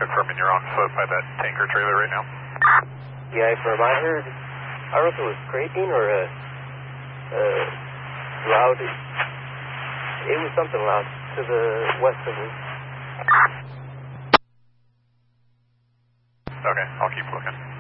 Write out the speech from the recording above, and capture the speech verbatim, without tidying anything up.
confirming you're on foot by that tanker trailer right now. Yeah, from I heard, I don't know if it was scraping or a, a loud, it was something loud to the west of me. Okay, I'll keep looking.